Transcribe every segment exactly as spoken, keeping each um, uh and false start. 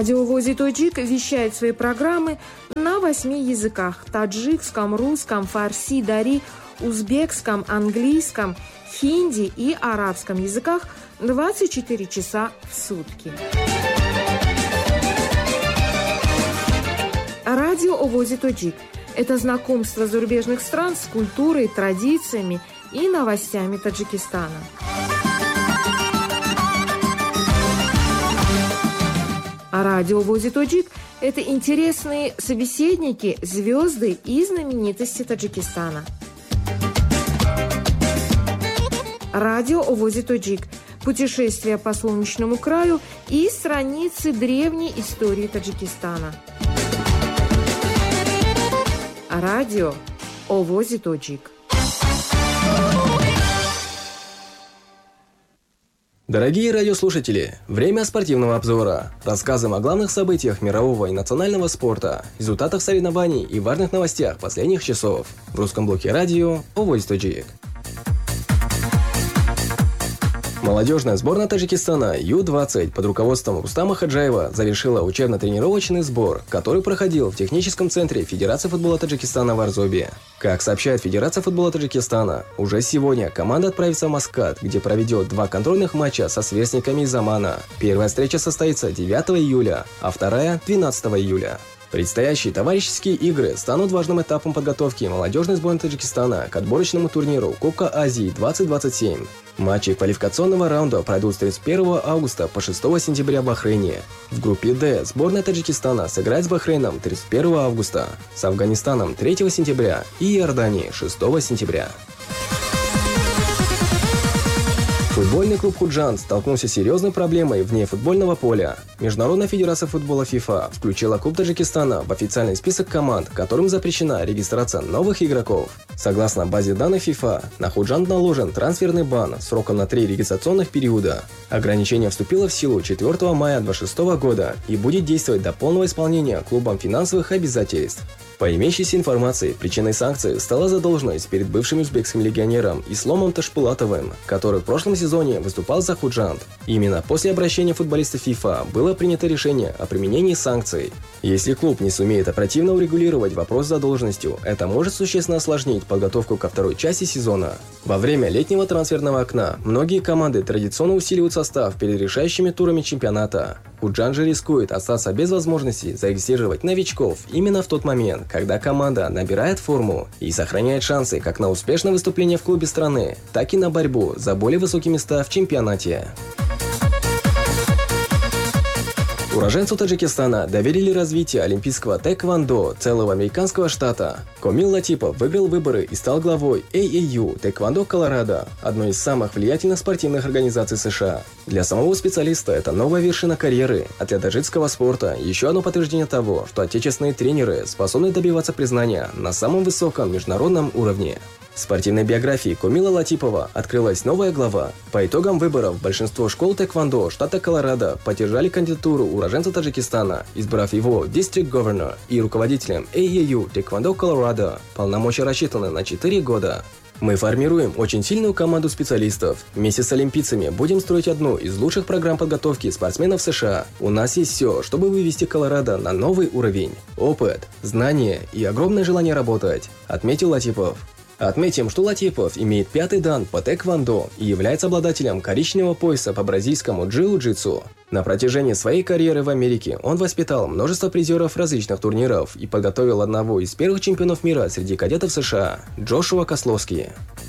Радио ВОЗ Таджик вещает свои программы на восьми языках – таджикском, русском, фарси, дари, узбекском, английском, хинди и арабском языках двадцать четыре часа в сутки. Радио о ВОЗ Таджик – это знакомство зарубежных стран с культурой, традициями и новостями Таджикистана. А радио ВОЗ Таджик – это интересные собеседники, звезды и знаменитости Таджикистана. Радио о ВОЗ Таджик – путешествие по солнечному краю и страницы древней истории Таджикистана. Радио о ВОЗ Таджик. Дорогие радиослушатели, время спортивного обзора. Рассказываем о главных событиях мирового и национального спорта, результатах соревнований и важных новостях последних часов. В русском блоке радио о ВОЗ Таджик. Молодежная сборная Таджикистана ю двадцать под руководством Рустама Хаджаева завершила учебно-тренировочный сбор, который проходил в техническом центре Федерации футбола Таджикистана в Арзобе. Как сообщает Федерация футбола Таджикистана, уже сегодня команда отправится в Маскат, где проведет два контрольных матча со сверстниками из Омана. Первая встреча состоится девятого июля, а вторая – двенадцатого июля. Предстоящие товарищеские игры станут важным этапом подготовки молодежной сборной Таджикистана к отборочному турниру Кубка Азии двадцать двадцать семь. Матчи квалификационного раунда пройдут с тридцать первого августа по шестого сентября в Бахрейне. В группе Д сборная Таджикистана сыграет с Бахрейном тридцать первого августа, с Афганистаном третьего сентября и Иорданией шестого сентября. Футбольный клуб «Худжанд» столкнулся с серьезной проблемой вне футбольного поля. Международная федерация футбола ФИФА включила клуб Таджикистана в официальный список команд, которым запрещена регистрация новых игроков. Согласно базе данных ФИФА, на «Худжанд» наложен трансферный бан сроком на три регистрационных периода. Ограничение вступило в силу четвёртого мая две тысячи двадцать шестого года и будет действовать до полного исполнения клубом финансовых обязательств. По имеющейся информации, причиной санкций стала задолженность перед бывшим узбекским легионером Исломом Ташпулатовым, который в прошлом сезоне выступал за «Худжанд». Именно после обращения футболистов ФИФА было принято решение о применении санкций. Если клуб не сумеет оперативно урегулировать вопрос с задолженностью, это может существенно осложнить подготовку ко второй части сезона. Во время летнего трансферного окна многие команды традиционно усиливают состав перед решающими турами чемпионата. «Худжанд» же рискует остаться без возможности зарегистрировать новичков именно в тот момент, когда команда набирает форму и сохраняет шансы как на успешное выступление в клубе страны, так и на борьбу за более высокие места в чемпионате. Уроженцу Таджикистана доверили развитие олимпийского тэквондо целого американского штата. Комил Латипов выиграл выборы и стал главой эй эй ю Тэквондо Колорадо, одной из самых влиятельных спортивных организаций США. Для самого специалиста это новая вершина карьеры, а для таджикского спорта еще одно подтверждение того, что отечественные тренеры способны добиваться признания на самом высоком международном уровне. В спортивной биографии Комила Латипова открылась новая глава. По итогам выборов большинство школ тэквондо штата Колорадо поддержали кандидатуру уроженца Таджикистана, избрав его District Governor и руководителем эй эй ю Тэквондо Колорадо. Полномочия рассчитаны на четыре года. Мы формируем очень сильную команду специалистов. Вместе с олимпийцами будем строить одну из лучших программ подготовки спортсменов США. У нас есть все, чтобы вывести Колорадо на новый уровень. Опыт, знания и огромное желание работать, отметил Латипов. Отметим, что Латипов имеет пятый дан по тэквондо и является обладателем коричневого пояса по бразильскому джиу-джитсу. На протяжении своей карьеры в Америке он воспитал множество призеров различных турниров и подготовил одного из первых чемпионов мира среди кадетов США – Джошуа Кословски.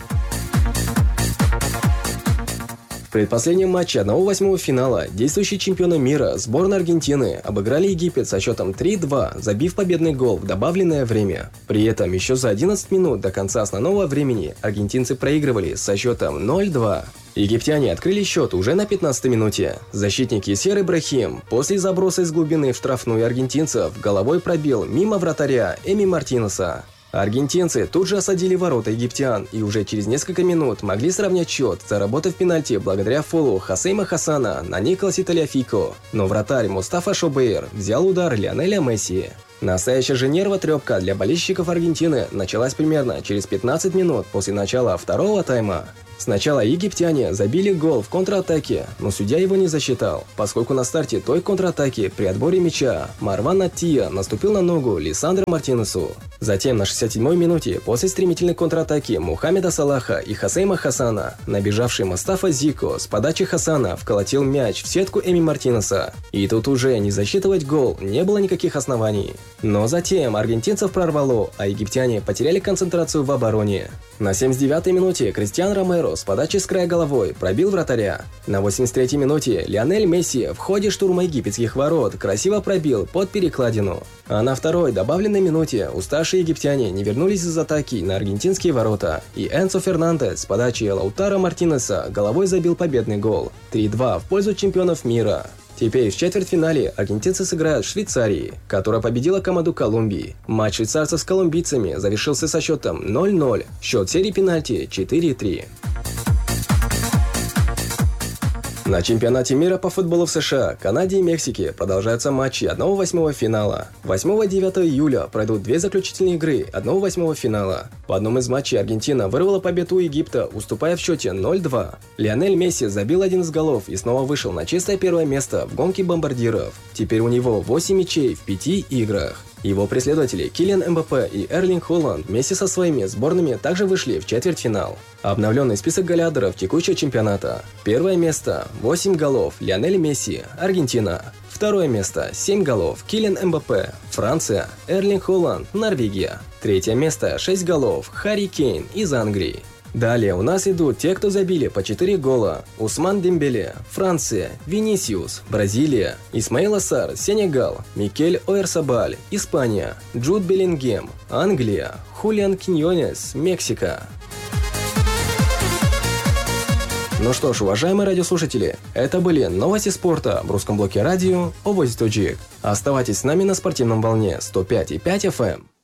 В предпоследнем матче одного восьмого финала действующие чемпионы мира сборная Аргентины обыграли Египет со счетом три-два, забив победный гол в добавленное время. При этом еще за одиннадцать минут до конца основного времени аргентинцы проигрывали со счетом ноль-два. Египтяне открыли счет уже на пятнадцатой минуте. Защитник Ясер Ибрахим после заброса из глубины в штрафную аргентинцев головой пробил мимо вратаря Эми Мартинеса. Аргентинцы тут же осадили ворота египтян и уже через несколько минут могли сравнять счет, заработав пенальти благодаря фолу Хосейма Хасана на Николасе Талиафико. Но вратарь Мустафа Шобейр взял удар Лионеля Месси. Настоящая же нервотрепка для болельщиков Аргентины началась примерно через пятнадцать минут после начала второго тайма. Сначала египтяне забили гол в контратаке, но судья его не засчитал, поскольку на старте той контратаки при отборе мяча Марван Аттия наступил на ногу Лисандру Мартинесу. Затем на шестьдесят седьмой минуте после стремительной контратаки Мухаммеда Салаха и Хасейма Хасана, набежавший Мустафа Зико с подачи Хасана вколотил мяч в сетку Эми Мартинеса. И тут уже не засчитывать гол не было никаких оснований. Но затем аргентинцев прорвало, а египтяне потеряли концентрацию в обороне. На семьдесят девятой минуте Кристиан Ромеро с подачи с края головой пробил вратаря. На восемьдесят третьей минуте Лионель Месси в ходе штурма египетских ворот красиво пробил под перекладину. А на второй добавленной минуте уставшие египтяне не вернулись из атаки на аргентинские ворота, и Энцо Фернандес с подачи Лаутаро Мартинеса головой забил победный гол. три-два в пользу чемпионов мира. Теперь в четвертьфинале аргентинцы сыграют с Швейцарией, которая победила команду Колумбии. Матч швейцарцев с колумбийцами завершился со счетом ноль-ноль. Счет серии пенальти четыре-три. На чемпионате мира по футболу в США, Канаде и Мексике продолжаются матчи одного восьмого финала. восьмого-девятого июля пройдут две заключительные игры одного восьмого финала. В одном из матчей Аргентина вырвала победу у Египта, уступая в счете ноль-два. Лионель Месси забил один из голов и снова вышел на чистое первое место в гонке бомбардиров. Теперь у него восемь мячей в пяти играх. Его преследователи Килиан Мбаппе и Эрлинг Холланд вместе со своими сборными также вышли в четвертьфинал. Обновленный список голеадеров текущего чемпионата. Первое место – восемь голов Лионель Месси, Аргентина. Второе место – семь голов Килиан Мбаппе, Франция, Эрлинг Холланд, Норвегия. Третье место – шесть голов Харри Кейн из Англии. Далее у нас идут те, кто забили по четыре гола. Усман Дембеле, Франция, Винисиус, Бразилия, Исмаил Ассар, Сенегал, Микель Ойерсабаль, Испания, Джуд Беллингем, Англия, Хулиан Киньонес, Мексика. Ну что ж, уважаемые радиослушатели, это были новости спорта в русском блоке радио Овость Таджик. Оставайтесь с нами на спортивном волне сто пять и пять эф эм.